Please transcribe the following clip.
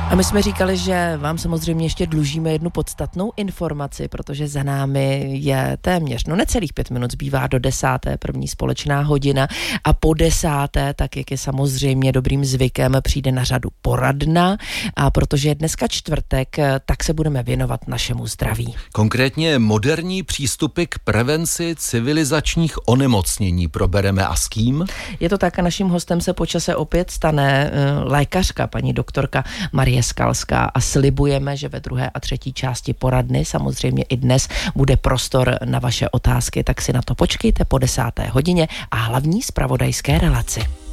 A my jsme říkali, že vám samozřejmě ještě dlužíme jednu podstatnou informaci, protože za námi je téměř, necelých 5 minut zbývá do 10. první společná hodina a po 10. tak jak je samozřejmě dobrým zvykem, přijde na řadu poradna a protože je dneska čtvrtek, tak se budeme věnovat našemu zdraví. Konkrétně moderní přístupy k prevenci civilizačních onemocnění probereme a s kým? Je to tak a naším hostem se po čase opět stane lékařka, paní doktorka Marie Skalská a slibujeme, že ve druhé a třetí části poradny samozřejmě i dnes bude prostor na vaše otázky, tak si na to počkejte po 10. hodině a hlavní zpravodajské relaci.